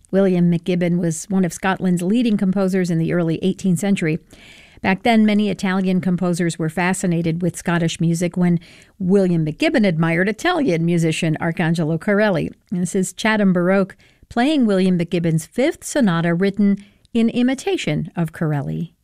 William McGibbon was one of Scotland's leading composers in the early 18th century. Back then, many Italian composers were fascinated with Scottish music when William McGibbon admired Italian musician Arcangelo Corelli. And this is Chatham Baroque playing William McGibbon's Fifth Sonata written in imitation of Corelli.